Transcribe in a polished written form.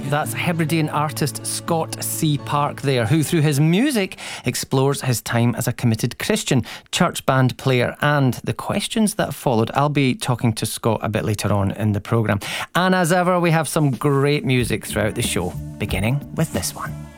That's Hebridean artist Scott C. Park there, who through his music explores his time as a committed Christian, church band player, and the questions that followed. I'll be talking to Scott a bit later on in the programme. And as ever, we have some great music throughout the show, beginning with this one.